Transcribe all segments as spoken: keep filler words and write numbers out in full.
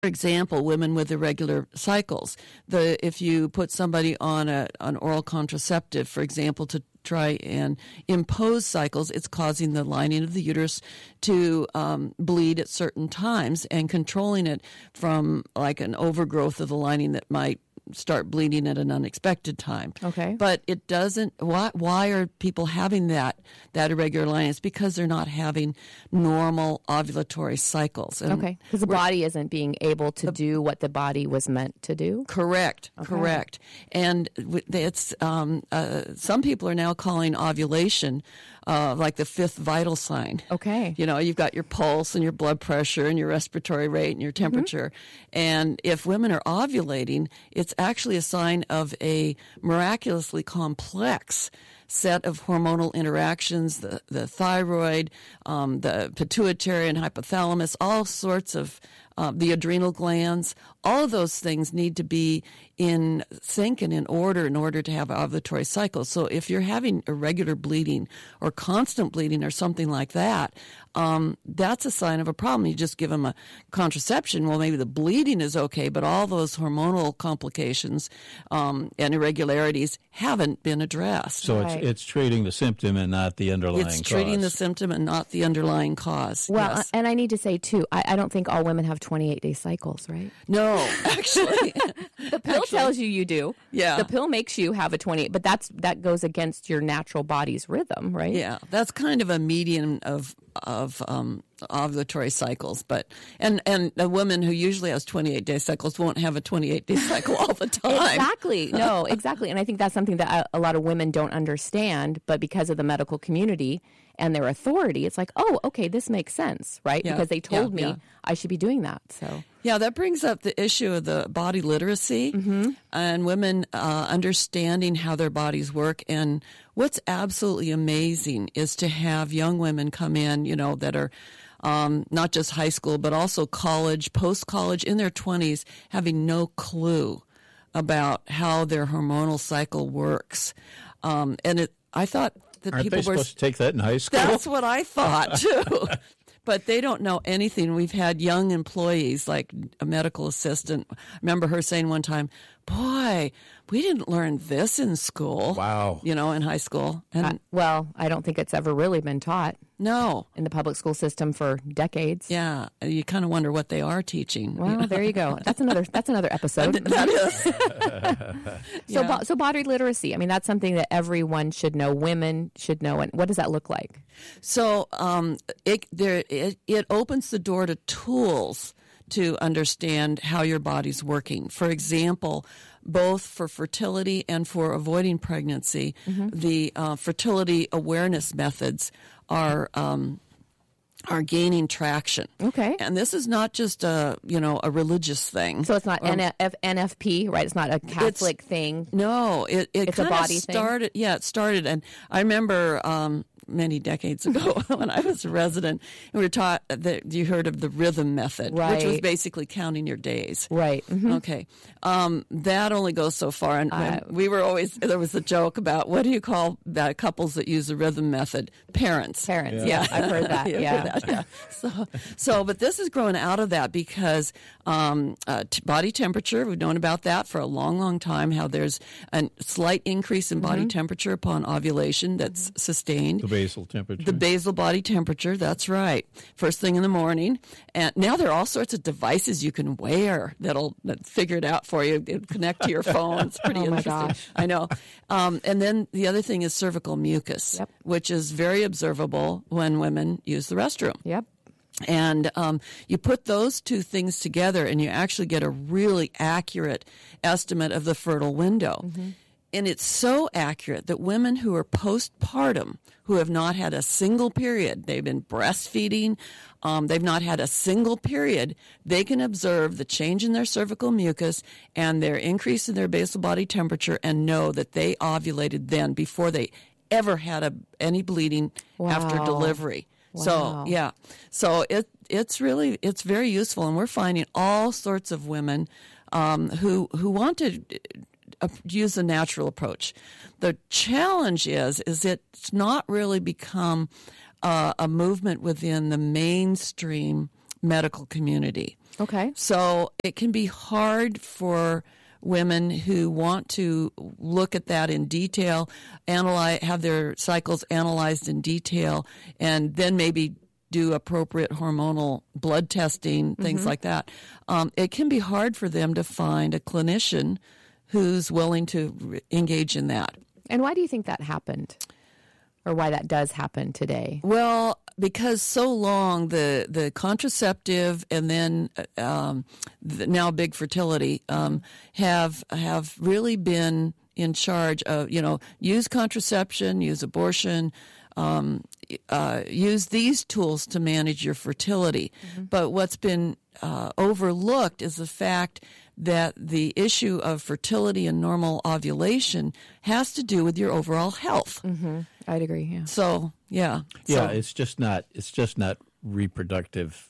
For example, women with irregular cycles. The if you put somebody on a an oral contraceptive, for example, to try and impose cycles, it's causing the lining of the uterus to um, bleed at certain times and controlling it from like an overgrowth of the lining that might start bleeding at an unexpected time. Okay. But it doesn't, why, why are people having that, that irregular lining? It's because they're not having normal ovulatory cycles. And okay. Because the body isn't being able to the, do what the body was meant to do? Correct. Okay. Correct. And it's, um, uh, some people are now calling ovulation uh, like the fifth vital sign. Okay. You know, you've got your pulse and your blood pressure and your respiratory rate and your temperature. Mm-hmm. And if women are ovulating, it's actually a sign of a miraculously complex set of hormonal interactions, the, the thyroid, um, the pituitary and hypothalamus, all sorts of uh, the adrenal glands, all of those things need to be in sync and in order in order to have ovulatory cycles. So if you're having irregular bleeding or constant bleeding or something like that, um, that's a sign of a problem. You just give them a contraception. Well, maybe the bleeding is okay, but all those hormonal complications um, and irregularities haven't been addressed. So right. it's it's treating the symptom and not the underlying it's cause. It's treating the symptom and not the underlying cause. Well, yes. and I need to say, too, I, I don't think all women have twenty-eight day cycles, right? No, actually. The pill actually, tells you you do. Yeah. The pill makes you have a twenty-eight, but that's that goes against your natural body's rhythm, right? Yeah, that's kind of a median of of um, ovulatory cycles. But and and a woman who usually has twenty-eight day cycles won't have a twenty-eight day cycle all the time. Exactly. No, exactly. And I think that's something that a, a lot of women don't understand, but because of the medical community and their authority, it's like, oh, okay, this makes sense, right? Yeah. Because they told yeah, me yeah. I should be doing that. So yeah, that brings up the issue of the body literacy mm-hmm. and women uh, understanding how their bodies work. And what's absolutely amazing is to have young women come in, you know, that are um, not just high school, but also college, post-college, in their twenties, having no clue about how their hormonal cycle works. Um, and it, I thought that Aren't people they were supposed to take that in high school? That's what I thought too. But they don't know anything. We've had young employees, like a medical assistant. I remember her saying one time, boy, we didn't learn this in school. Wow. You know, in high school. And uh, well, I don't think it's ever really been taught. No. In the public school system for decades. Yeah. You kind of wonder what they are teaching. Well, you know? There you go. That's another that's another episode. That is. so, yeah. bo- so body literacy, I mean, that's something that everyone should know, women should know. And what does that look like? So um, it, there, it, it opens the door to tools to understand how your body's working. For example, both for fertility and for avoiding pregnancy, mm-hmm. the uh, fertility awareness methods are um, are gaining traction. Okay, and this is not just a you know a religious thing. So it's not um, N F- N F P, right? It's not a Catholic thing. No, it it it's a body started. thing? Yeah, it started, and I remember. Um, many decades ago when I was a resident, we were taught that you heard of the rhythm method, right. which was basically counting your days. Right. Mm-hmm. Okay. Um, that only goes so far. And uh, we were always, there was a joke about what do you call uh, couples that use the rhythm method? Parents. Parents. Yeah. yeah. I've heard that. yeah. Heard that, yeah. So, so, but this is growing out of that because um, uh, t- body temperature, we've known about that for a long, long time, how there's a slight increase in body mm-hmm. temperature upon ovulation that's mm-hmm. sustained. The basal temperature. The basal body temperature, that's right. First thing in the morning. And now there are all sorts of devices you can wear that'll that figure it out for you. It'll connect to your phone. It's pretty oh my interesting. Gosh. I know. Um, and then the other thing is cervical mucus, yep. which is very observable when women use the restroom. Yep. And um, you put those two things together and you actually get a really accurate estimate of the fertile window. Mm-hmm. And it's so accurate that women who are postpartum, who have not had a single period, they've been breastfeeding, um, they've not had a single period, they can observe the change in their cervical mucus and their increase in their basal body temperature and know that they ovulated then before they ever had a, any bleeding wow. after delivery. Wow. So, yeah. So it it's really, it's very useful. And we're finding all sorts of women um, who who want to use a natural approach. The challenge is, is it's not really become uh, a movement within the mainstream medical community. Okay. So it can be hard for women who want to look at that in detail, analyze, have their cycles analyzed in detail, and then maybe do appropriate hormonal blood testing, things mm-hmm. like that. Um, it can be hard for them to find a clinician who's willing to re- engage in that. And why do you think that happened? Or why that does happen today? Well, because so long the, the contraceptive and then um, the now big fertility um, have have really been in charge of, you know, use contraception, use abortion, um, uh, use these tools to manage your fertility. Mm-hmm. But what's been uh, overlooked is the fact that the issue of fertility and normal ovulation has to do with your overall health. Mm-hmm. I'd agree. Yeah. So yeah, yeah. So, it's just not. It's just not reproductive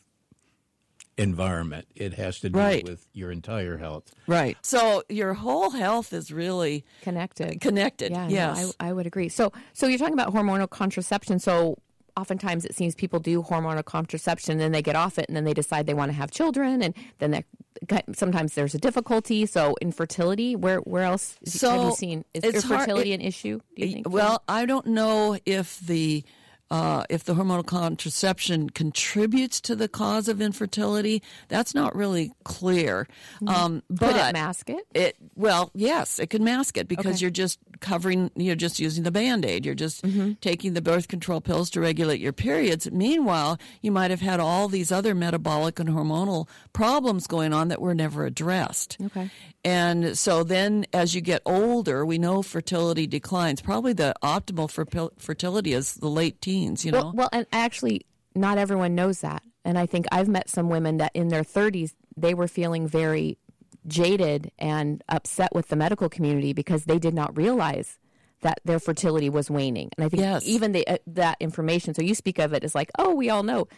environment. It has to do right. with your entire health. Right. So your whole health is really connected. Connected. Yeah. Yes. No, I, I would agree. So so you're talking about hormonal contraception. So oftentimes it seems people do hormonal contraception, then they get off it, and then they decide they want to have children, and then they sometimes there's a difficulty. So infertility, where where else so have you seen is infertility an issue? Do you think? Well, so? I don't know if the uh, if the hormonal contraception contributes to the cause of infertility. That's not really clear. Mm-hmm. Um, but could it mask it? It well, yes, it can mask it because okay. you're just covering, you're just using the Band-Aid. You're just mm-hmm. taking the birth control pills to regulate your periods. Meanwhile, you might have had all these other metabolic and hormonal problems going on that were never addressed. Okay. And so then as you get older, we know fertility declines. Probably the optimal for fertility is the late teens, you know? Well, well, and actually, not everyone knows that. And I think I've met some women that in their thirties, they were feeling very jaded and upset with the medical community because they did not realize that their fertility was waning. And I think yes. even the, uh, that information, so you speak of it as like, oh, we all know.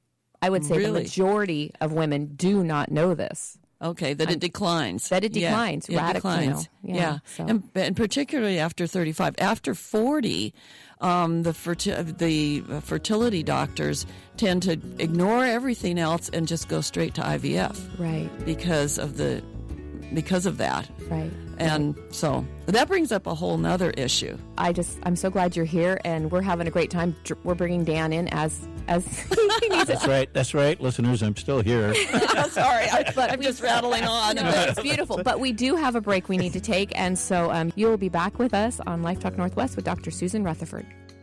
I would say really? the majority of women do not know this. Okay, that it declines. That it declines yeah, radically. It declines. You know? Yeah, yeah. So. And, and particularly after thirty-five. After forty, um, the ferti- the fertility doctors tend to ignore everything else and just go straight to I V F. Right. Because of the because of that. Right. And right. so that brings up a whole nother issue. I just, I'm so glad you're here, and we're having a great time. We're bringing Dan in as as he needs That's right. That's right, listeners. I'm still here. Sorry, I, but I'm just rattling on. No, it's beautiful. But we do have a break we need to take, and so um, you will be back with us on Life Talk Northwest with Doctor Susan Rutherford.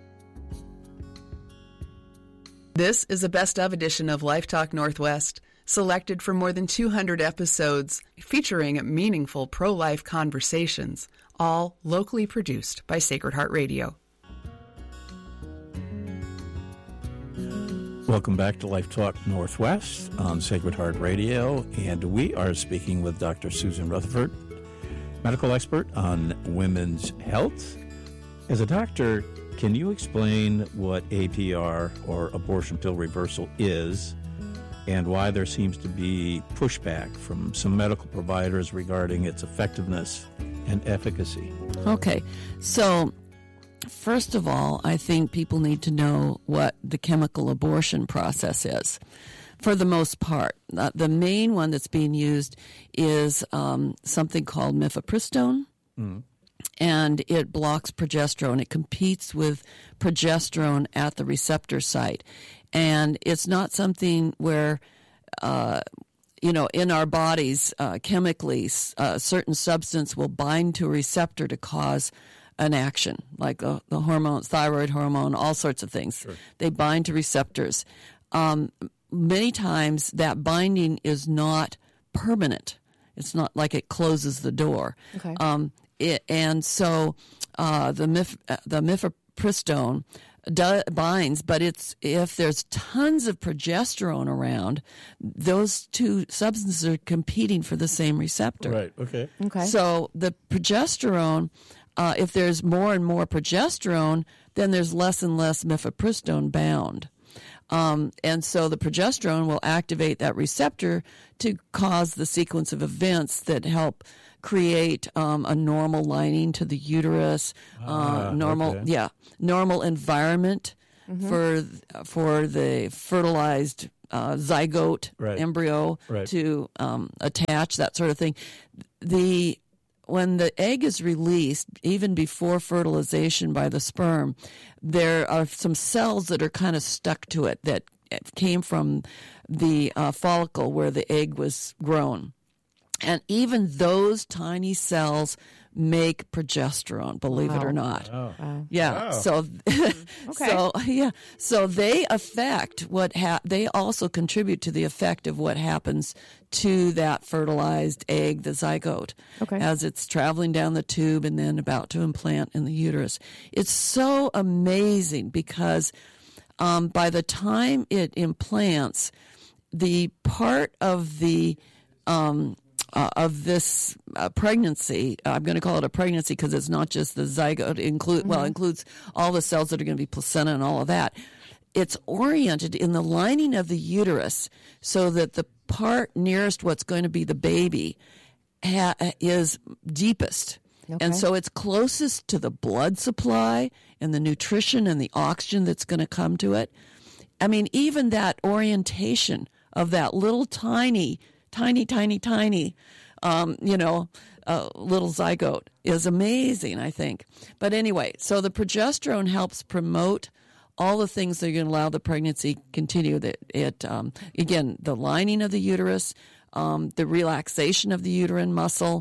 This is a best-of edition of Life Talk Northwest, selected from more than two hundred episodes featuring meaningful pro-life conversations, all locally produced by Sacred Heart Radio. Welcome back to Life Talk Northwest on Sacred Heart Radio, and we are speaking with Doctor Susan Rutherford, medical expert on women's health. As a doctor, can you explain what A P R, or abortion pill reversal, is, and why there seems to be pushback from some medical providers regarding its effectiveness and efficacy? Okay, so first of all, I think people need to know what the chemical abortion process is. For the most part, uh, the main one that's being used is um, something called mifepristone. Mm. And it blocks progesterone. It competes with progesterone at the receptor site. And it's not something where, uh, you know, in our bodies, uh, chemically, uh, a certain substance will bind to a receptor to cause an action, like uh, the hormones, thyroid hormone, all sorts of things. Sure. They bind to receptors. Um, many times that binding is not permanent. It's not like it closes the door. Okay. Um, It, and so uh, the mif, uh, the mifepristone do, binds, but it's if there's tons of progesterone around, those two substances are competing for the same receptor. Right. Okay. Okay. So the progesterone, uh, if there's more and more progesterone, then there's less and less mifepristone bound. Um, and so the progesterone will activate that receptor to cause the sequence of events that help create um, a normal lining to the uterus, ah, uh, normal, okay. yeah, normal environment mm-hmm. for for the fertilized uh, zygote right. embryo right. to um, attach, that sort of thing. The when the egg is released, even before fertilization by the sperm, there are some cells that are kind of stuck to it that came from the uh, follicle where the egg was grown. And even those tiny cells make progesterone, believe wow. it or not. Oh. Wow. Yeah. Wow. So, okay. so yeah. So they affect what ha- they also contribute to the effect of what happens to that fertilized egg, the zygote, Okay. as it's traveling down the tube and then about to implant in the uterus. It's so amazing because um, by the time it implants, the part of the um, Uh, of this uh, pregnancy, I'm going to call it a pregnancy because it's not just the zygote. Include mm-hmm. well, it includes all the cells that are going to be placenta and all of that. It's oriented in the lining of the uterus so that the part nearest what's going to be the baby ha- is deepest. Okay. And so it's closest to the blood supply and the nutrition and the oxygen that's going to come to it. I mean, even that orientation of that little tiny tiny, tiny, tiny, um, you know, uh, little zygote is amazing, I think. But anyway, so the progesterone helps promote all the things that are going to allow the pregnancy continue. That it, um, again, the lining of the uterus, um, the relaxation of the uterine muscle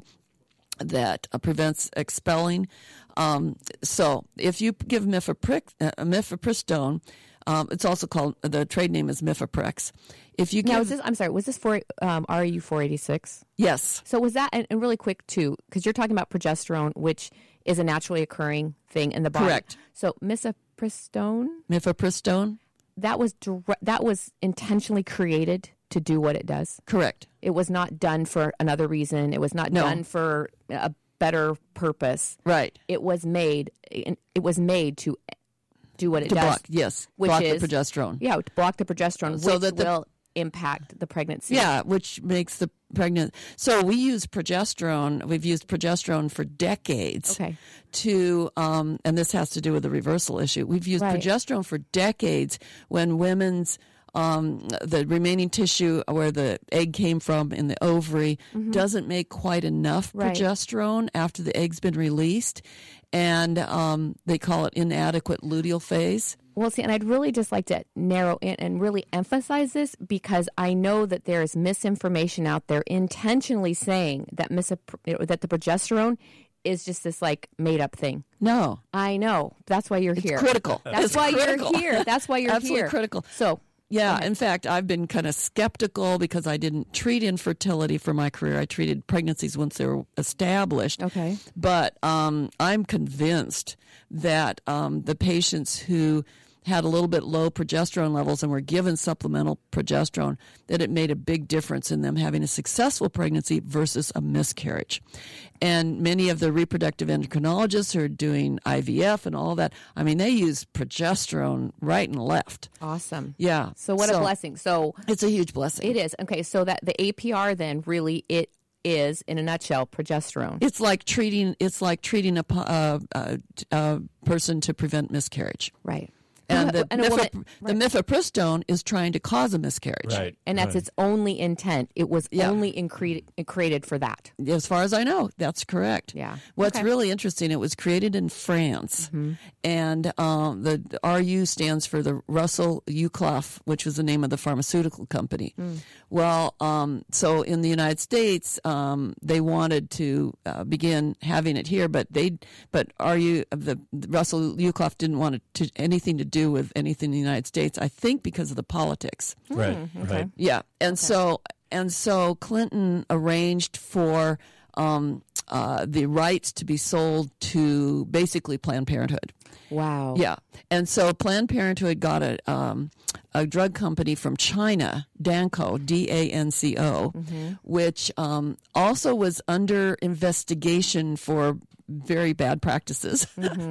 that uh, prevents expelling. Um, so if you give mifepric- uh, mifepristone, um, it's also called, the trade name is Mifeprex. If you give, now, is this, I'm sorry, was this for um, R U four eighty-six? Yes. So was that, and, and really quick too, because you're talking about progesterone, which is a naturally occurring thing in the body. Correct. So mifepristone? Mifepristone? That was dire- that was intentionally created to do what it does. Correct. It was not done for another reason. It was not No. done for a better purpose. Right. It was made. It was made to do what it To does. block, yes, which block is the progesterone. Yeah, to block the progesterone, So which that the- will impact the pregnancy. Yeah, which makes the pregnant. So we use progesterone. We've used progesterone for decades. Okay. To um, and this has to do with the reversal issue. We've used Right. progesterone for decades when women's um, the remaining tissue where the egg came from in the ovary mm-hmm. doesn't make quite enough right. progesterone after the egg's been released, and um, they call it inadequate luteal phase. Well, see, and I'd really just like to narrow in and really emphasize this because I know that there is misinformation out there intentionally saying that mis- that the progesterone is just this like made up thing. No, I know. That's why you're it's here. critical. That's it's why critical. you're here. That's why you're Absolutely here. critical. So. Yeah, in fact, I've been kind of skeptical because I didn't treat infertility for my career. I treated pregnancies once they were established. Okay. But um, I'm convinced that um, the patients who had a little bit low progesterone levels and were given supplemental progesterone, that it made a big difference in them having a successful pregnancy versus a miscarriage. And many of the reproductive endocrinologists who are doing I V F and all that, I mean, they use progesterone right and left. Awesome. Yeah. So what a blessing. So it's a huge blessing. it is. Okay, so that the A P R then really it is in a nutshell progesterone. It's like treating it's like treating a, uh, a, a person to prevent miscarriage. Right. And the, And a mifep- woman- the mifepristone is trying to cause a miscarriage. Right. And that's right. its only intent. It was Yeah. only incre- created for that. As far as I know, that's correct. Yeah. What's Okay. really interesting, it was created in France, Mm-hmm. and um, the, the R U stands for the Russell Uclough, which was the name of the pharmaceutical company. Mm. Well, um, so in the United States, um, they wanted to uh, begin having it here, but they, but R U, the, the Russell Uclough didn't want it to anything to do with anything in the United States. I think because of the politics. Right. okay. Right. Yeah, and so and so Clinton arranged for um, uh, the rights to be sold to basically Planned Parenthood. Wow. Yeah, and so Planned Parenthood got a um, a drug company from China, Danco, D A N C O, Mm-hmm. which um, also was under investigation for very bad practices,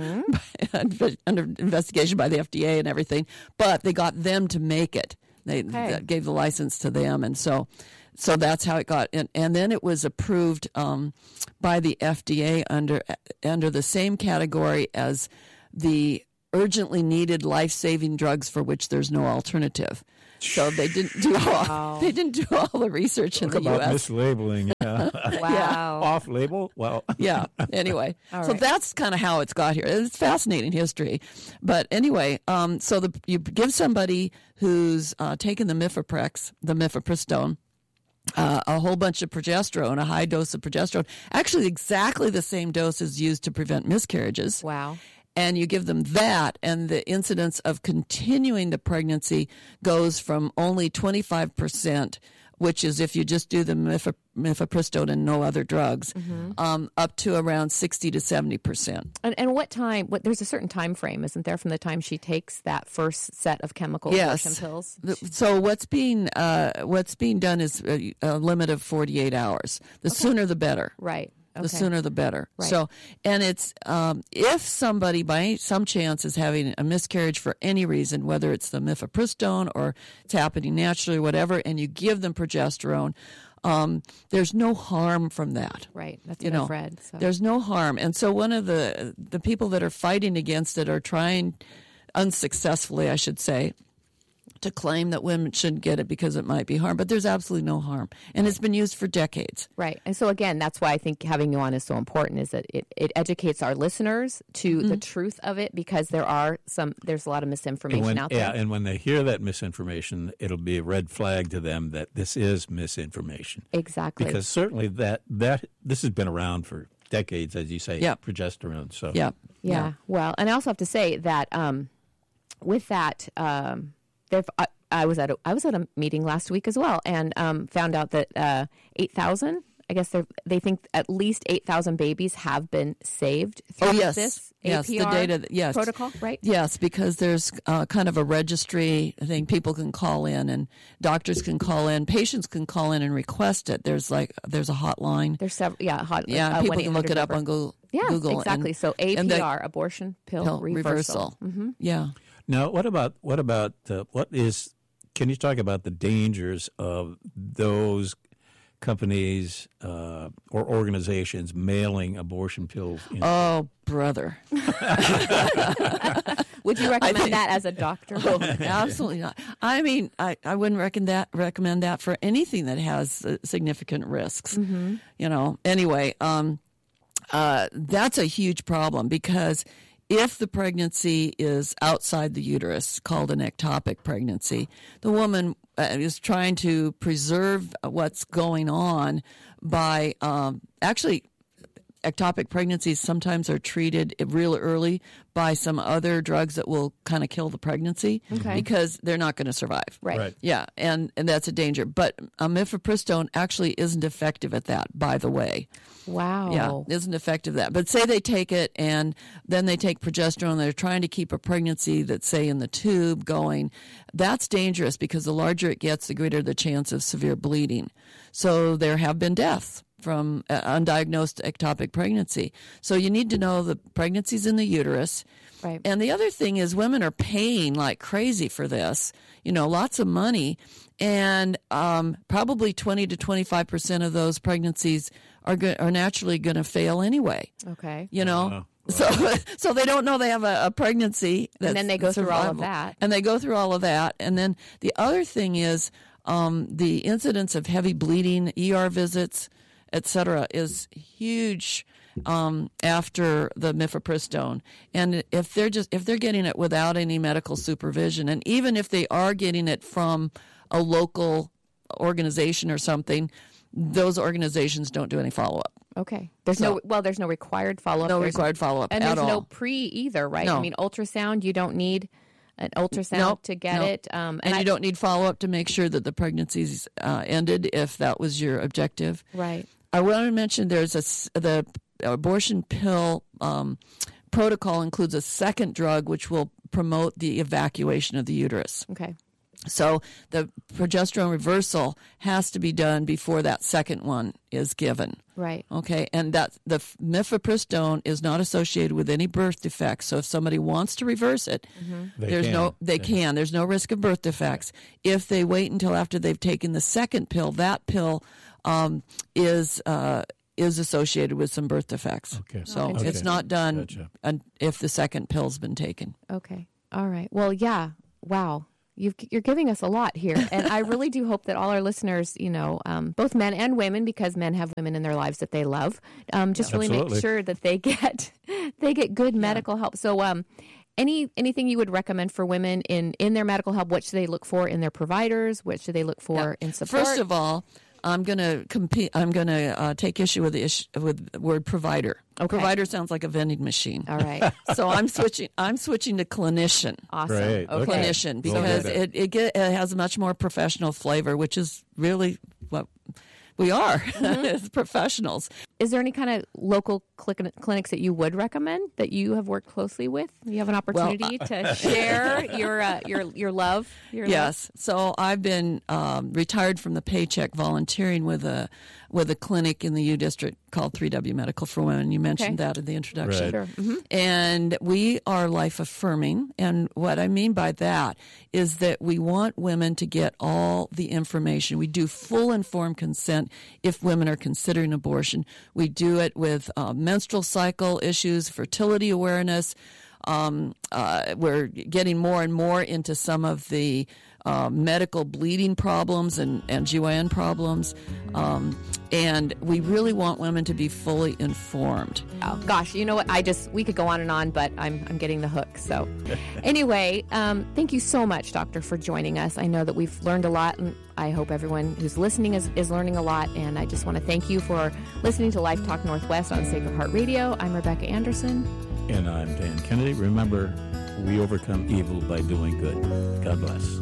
Mm-hmm. under investigation by the F D A and everything. But they got them to make it. They Okay. that gave the license to them, and so so that's how it got. And, and then it was approved um, by the F D A under under the same category as the urgently needed life-saving drugs for which there's no alternative. So they didn't do all, Wow. they didn't do all the research in Talk the about U S mislabeling. Yeah. Wow. Off label? Well, Yeah. Anyway, All so right. that's kind of how it's got here. It's fascinating history, but anyway, um, so the, you give somebody who's uh, taken the Mifeprex, the mifepristone, uh, a whole bunch of progesterone, a high dose of progesterone, actually exactly the same dose is used to prevent miscarriages. Wow. And you give them that, and the incidence of continuing the pregnancy goes from only twenty-five percent, which is if you just do the mif- mifepristone and no other drugs, Mm-hmm. um, up to around sixty to seventy percent. And, and what time? What there's a certain time frame, isn't there, from the time she takes that first set of chemical Yes. abortion pills? The- So what's being uh, what's being done is a, a limit of forty-eight hours. The sooner the better. Right. Okay. The sooner the better. Right. So, and it's um, if somebody by some chance is having a miscarriage for any reason, whether it's the mifepristone or it's happening naturally or whatever, and you give them progesterone, um, there's no harm from that. Right. That's You what know, I've read. So. there's no harm. And so one of the the people that are fighting against it are trying, unsuccessfully, I should say, to claim that women shouldn't get it because it might be harm, but there's absolutely no harm, and it's been used for decades. Right. And so, again, that's why I think having you on is so important, is that it, it educates our listeners to Mm-hmm. the truth of it, because there are some, there's a lot of misinformation when, out yeah, there. and when they hear that misinformation, it'll be a red flag to them that this is misinformation. Exactly. Because certainly that that this has been around for decades, as you say, Yeah. progesterone. So Yeah. yeah. Well, and I also have to say that um, with that, um, there've, I, I was at a, I was at a meeting last week as well, and um, found out that uh, eight thousand. I guess they they think at least eight thousand babies have been saved through Oh, yes. this Yes, the A P R data that- yes. protocol, right? Yes, because there's uh, kind of a registry thing. People can call in, and doctors can call in. Patients can call in and request it. There's like there's a hotline. There's several, yeah, hot, Yeah, uh, people can look it up number. on Google. Yes, Google exactly. And, so and the A P R, abortion pill, pill reversal. reversal. Yeah. now, what about what about uh, what is? Can you talk about the dangers of those companies uh, or organizations mailing abortion pills? In? Oh, brother. Would you recommend think- that as a doctor? Oh, absolutely not. I mean, I, I wouldn't recommend that recommend that for anything that has uh, significant risks. Mm-hmm. You know. Anyway, um, uh, that's a huge problem, because if the pregnancy is outside the uterus, called an ectopic pregnancy, the woman uh, is trying to preserve what's going on by um, actually. Ectopic pregnancies sometimes are treated real early by some other drugs that will kind of kill the pregnancy Okay. because they're not going to survive. Right. Right. Yeah, and, and that's a danger. But uh, mifepristone actually isn't effective at that, by the way. Wow. Yeah, isn't effective at that. But say they take it and then they take progesterone, they're trying to keep a pregnancy that's, say, in the tube going. That's dangerous, because the larger it gets, the greater the chance of severe bleeding. So there have been deaths from uh, undiagnosed ectopic pregnancy. So you need to know the pregnancy's in the uterus. Right. And the other thing is, women are paying like crazy for this, you know, lots of money. And um, probably twenty to twenty-five percent of those pregnancies are go- are naturally going to fail anyway, Okay. you know. Oh, So, so they don't know they have a, a pregnancy. That's And then they go through all of survivable. that. And they go through all of that. And then the other thing is um, the incidence of heavy bleeding, E R visits, et cetera, is huge um, after the mifepristone. And if they're just if they're getting it without any medical supervision, and even if they are getting it from a local organization or something, those organizations don't do any follow up. Okay. There's So- no, well, there's no required follow-up. No There's- required follow up And at there's no all. pre either, right? No. I mean, ultrasound, you don't need an ultrasound Nope, to get nope. it. Um, And, I- you don't need follow up to make sure that the pregnancy's uh, ended if that was your objective. Right. I want to mention there's a s- the abortion pill um, protocol includes a second drug which will promote the evacuation of the uterus. Okay. So the progesterone reversal has to be done before that second one is given. Right. Okay, and that the mifepristone is not associated with any birth defects. So if somebody wants to reverse it, They there's can. no they Yeah. can. There's no risk of birth defects. If they wait until after they've taken the second pill, that pill um, is uh, is associated with some birth defects. Okay. So Okay. it's not done Gotcha. un- if the second pill's been taken. Okay. All right. Well, yeah. Wow. You've, you're giving us a lot here. And I really do hope that all our listeners, you know, um, both men and women, because men have women in their lives that they love, um, just really Absolutely. make sure that they get they get good medical help. So um, any anything you would recommend for women in, in their medical help? What should they look for in their providers? What should they look for in support? First of all, I'm going to compete. I'm going to uh, take issue with the issue, with the word provider. Okay. Provider sounds like a vending machine. All right. So I'm switching. I'm switching to clinician. Awesome. Great. Okay. Okay. Clinician, We'll because get it it, get, it has a much more professional flavor, which is really what we are as professionals. Is there any kind of local clin- clinics that you would recommend that you have worked closely with? You have an opportunity to share your uh, your your love. Your Yes. So I've been um, retired from the paycheck, volunteering with a with a clinic in the U District called three W Medical for Women. You mentioned Okay. that in the introduction. Right. Love. Sure. Mhm. And we are life affirming. And what I mean by that is that we want women to get all the information. We do full informed consent if women are considering abortion. We do it with uh, menstrual cycle issues, fertility awareness. Um, uh, we're getting more and more into some of the uh, medical bleeding problems and, and G Y N problems. Um, and we really want women to be fully informed. Oh, gosh, you know what? I just, we could go on and on, but I'm, I'm getting the hook. So anyway, um, thank you so much, Doctor, for joining us. I know that we've learned a lot, and I hope everyone who's listening is, is learning a lot. And I just want to thank you for listening to Life Talk Northwest on Sacred Heart Radio. I'm Rebecca Anderson. And I'm Dan Kennedy. Remember, we overcome evil by doing good. God bless.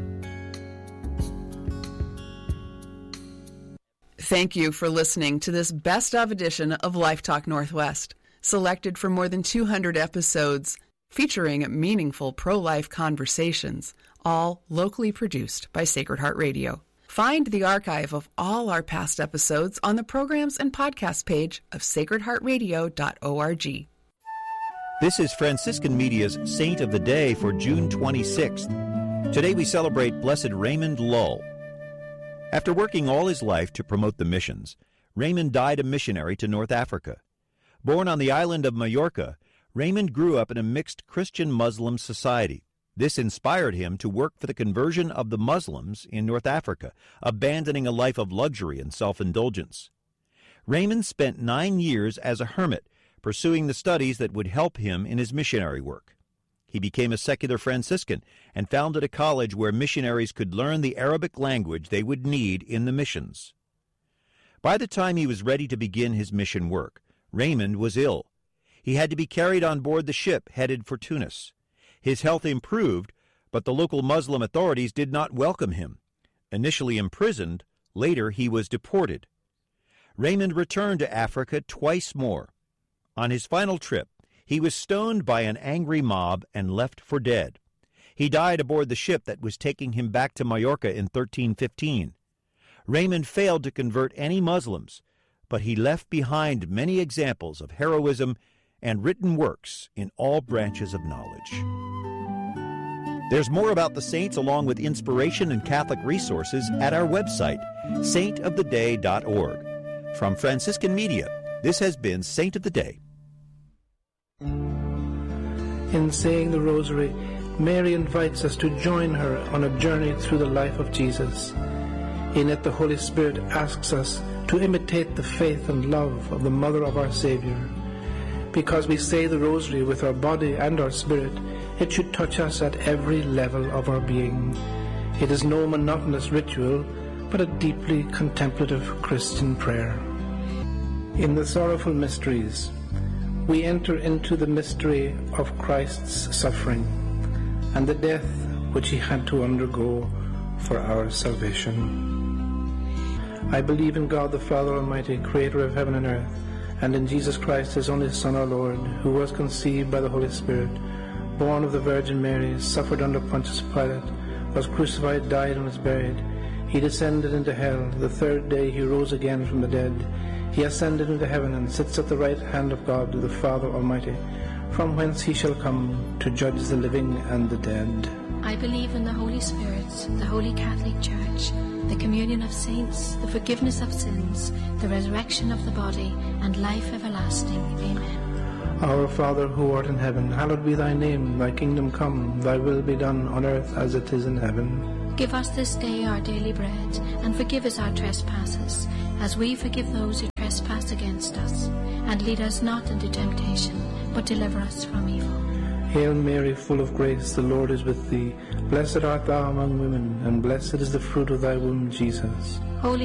Thank you for listening to this best of edition of Life Talk Northwest, selected from more than two hundred episodes featuring meaningful pro-life conversations, all locally produced by Sacred Heart Radio. Find the archive of all our past episodes on the programs and podcast page of sacred heart radio dot org. This is Franciscan Media's Saint of the Day for June twenty-sixth. Today we celebrate Blessed Raymond Lull. After working all his life to promote the missions, Raymond died a missionary to North Africa. Born on the island of Majorca, Raymond grew up in a mixed Christian-Muslim society. This inspired him to work for the conversion of the Muslims in North Africa, abandoning a life of luxury and self-indulgence. Raymond spent nine years as a hermit, pursuing the studies that would help him in his missionary work. He became a secular Franciscan and founded a college where missionaries could learn the Arabic language they would need in the missions. By the time he was ready to begin his mission work, Raymond was ill. He had to be carried on board the ship headed for Tunis. His health improved, but the local Muslim authorities did not welcome him. Initially imprisoned, later he was deported. Raymond returned to Africa twice more. On his final trip, he was stoned by an angry mob and left for dead. He died aboard the ship that was taking him back to Majorca in thirteen fifteen. Raymond failed to convert any Muslims, but he left behind many examples of heroism and written works in all branches of knowledge. There's more about the saints along with inspiration and Catholic resources at our website, saint of the day dot org. From Franciscan Media, this has been Saint of the Day. In saying the Rosary, Mary invites us to join her on a journey through the life of Jesus. In it, the Holy Spirit asks us to imitate the faith and love of the Mother of our Savior. Because we say the Rosary with our body and our spirit, it should touch us at every level of our being. It is no monotonous ritual, but a deeply contemplative Christian prayer. In the sorrowful mysteries, we enter into the mystery of Christ's suffering and the death which he had to undergo for our salvation. I believe in God the Father Almighty, creator of heaven and earth, and in Jesus Christ, his only Son, our Lord, who was conceived by the Holy Spirit, born of the Virgin Mary, suffered under Pontius Pilate, was crucified, died, and was buried. He descended into hell. The third day he rose again from the dead. He ascended into heaven and sits at the right hand of God, the Father Almighty, from whence he shall come to judge the living and the dead. I believe in the Holy Spirit, the Holy Catholic Church, the communion of saints, the forgiveness of sins, the resurrection of the body, and life everlasting. Amen. Our Father, who art in heaven, hallowed be thy name. Thy kingdom come, thy will be done on earth as it is in heaven. Give us this day our daily bread, and forgive us our trespasses, as we forgive those who trespass against us. And lead us not into temptation, but deliver us from evil. Hail Mary, full of grace, the Lord is with thee. Blessed art thou among women, and blessed is the fruit of thy womb, Jesus. Holy